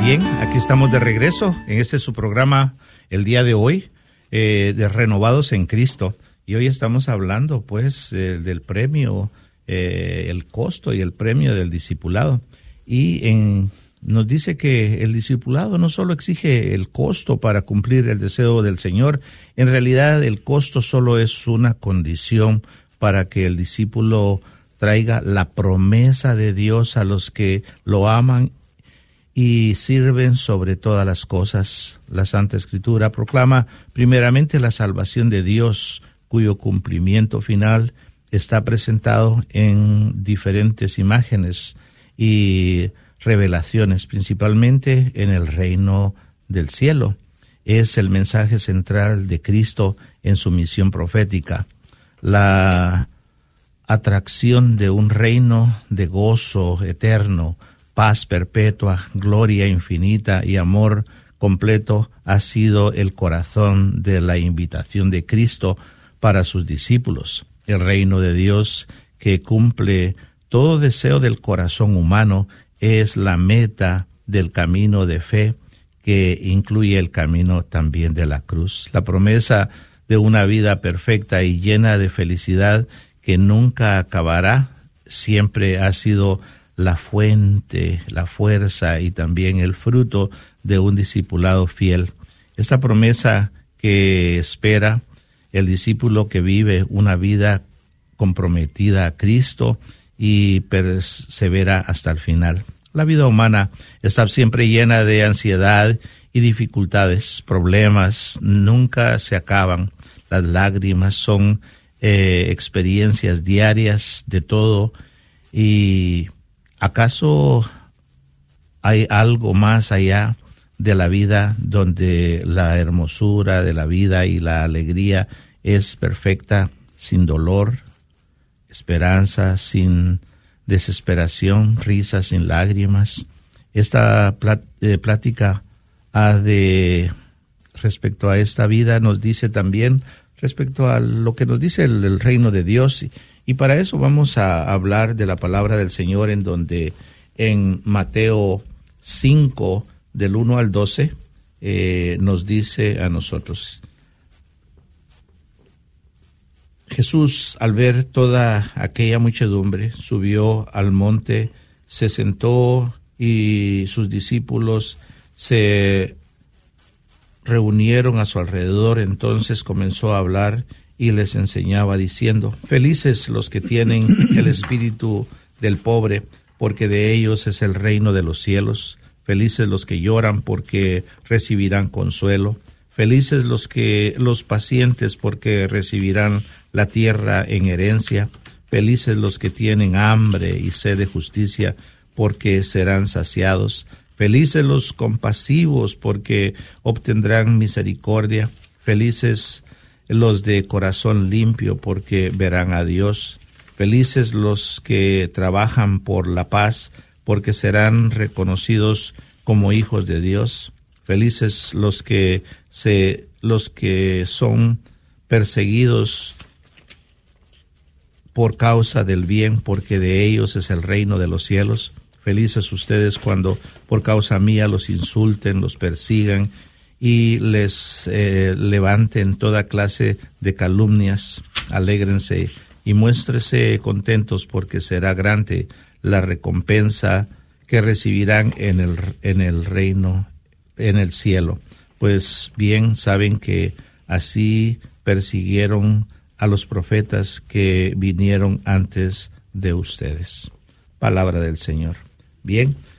Bien, aquí estamos de regreso en este su programa el día de hoy, de Renovados en Cristo. Y hoy estamos hablando pues del premio, el costo y el premio del discipulado. Y nos dice que el discipulado no solo exige el costo para cumplir el deseo del Señor, en realidad el costo solo es una condición para que el discípulo traiga la promesa de Dios a los que lo aman y sirven sobre todas las cosas. La Santa Escritura proclama primeramente la salvación de Dios, cuyo cumplimiento final está presentado en diferentes imágenes y revelaciones, principalmente en el reino del cielo. Es el mensaje central de Cristo en su misión profética. La atracción de un reino de gozo eterno, paz perpetua, gloria infinita y amor completo ha sido el corazón de la invitación de Cristo para sus discípulos. El reino de Dios, que cumple todo deseo del corazón humano, es la meta del camino de fe, que incluye el camino también de la cruz. La promesa de una vida perfecta y llena de felicidad que nunca acabará siempre ha sido la fuente, la fuerza y también el fruto de un discipulado fiel. Esta promesa que espera el discípulo que vive una vida comprometida a Cristo y persevera hasta el final. La vida humana está siempre llena de ansiedad y dificultades, problemas nunca se acaban. Las lágrimas son experiencias diarias de todo. ¿Y acaso hay algo más allá de la vida donde la hermosura de la vida y la alegría es perfecta, sin dolor, esperanza sin desesperación, risa sin lágrimas? Esta plática respecto a esta vida nos dice también respecto a lo que nos dice el reino de Dios. Y para eso vamos a hablar de la palabra del Señor, en donde en Mateo 5, del 1 al 12, nos dice a nosotros: Jesús, al ver toda aquella muchedumbre, subió al monte, se sentó y sus discípulos se reunieron a su alrededor. Entonces comenzó a hablar y les enseñaba diciendo: Felices los que tienen el espíritu del pobre, porque de ellos es el reino de los cielos. Felices los que lloran, porque recibirán consuelo. Felices los pacientes, porque recibirán la tierra en herencia. Felices los que tienen hambre y sed de justicia, porque serán saciados. Felices los compasivos, porque obtendrán misericordia. Felices los de corazón limpio, porque verán a Dios. Felices los que trabajan por la paz, porque serán reconocidos como hijos de Dios. Felices los que son perseguidos por causa del bien, porque de ellos es el reino de los cielos. Felices ustedes cuando por causa mía los insulten, los persigan y les levanten toda clase de calumnias. Alégrense y muéstrense contentos, porque será grande la recompensa que recibirán en el reino, en el cielo. Pues bien, saben que así persiguieron a los profetas que vinieron antes de ustedes. Palabra del Señor. Bien,